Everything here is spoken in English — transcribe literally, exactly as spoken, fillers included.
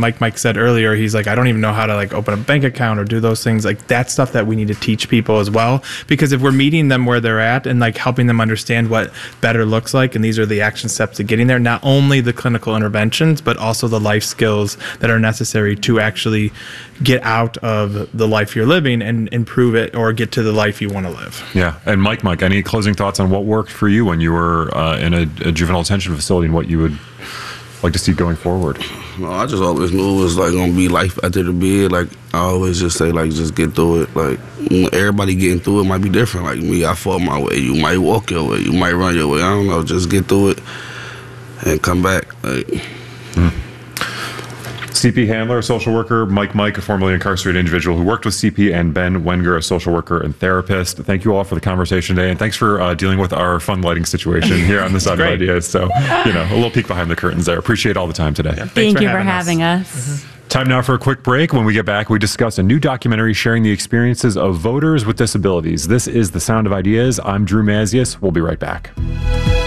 Mike Mike said earlier, he's like, I don't even know how to like open a bank account or do those things. Like that's stuff that we need to teach people as well, because if we're meeting them where they're at and like helping them understand what better looks like, and these are the action steps to getting there, not only the clinical interventions but also the life skills that are necessary to actually get out of the life you're living and improve it or get to the life you want to live. Yeah. And Mike Mike, any closing thoughts on what worked for you when you were uh, in a, a juvenile detention facility and what you would like to see going forward? Well, I just always knew it was like gonna be life after the bed. Like I always just say, like just get through it. Like everybody getting through it might be different. Like me, I fought my way. You might walk your way. You might run your way. I don't know. Just get through it and come back. Like. Mm. C P Handler, a social worker, Mike Mike, a formerly incarcerated individual who worked with C P, and Ben Wenger, a social worker and therapist. Thank you all for the conversation today, and thanks for uh, dealing with our fun lighting situation here on the Side of Ideas. So, you know, a little peek behind the curtains there. Appreciate all the time today. Yeah, Thank for you for having having us. us. Mm-hmm. Time now for a quick break. When we get back, we discuss a new documentary sharing the experiences of voters with disabilities. This is The Sound of Ideas. I'm Drew Mazius. We'll be right back.